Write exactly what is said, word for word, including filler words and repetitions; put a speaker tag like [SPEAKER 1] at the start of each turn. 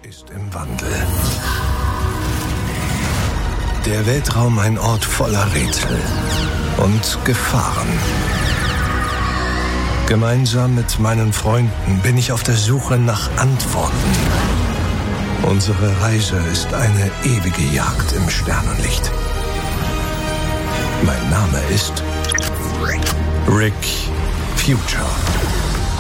[SPEAKER 1] ist im Wandel. Der Weltraum ein Ort voller Rätsel und Gefahren. Gemeinsam mit meinen Freunden bin ich auf der Suche nach Antworten. Unsere Reise ist eine ewige Jagd im Sternenlicht. Mein Name ist Rick Future.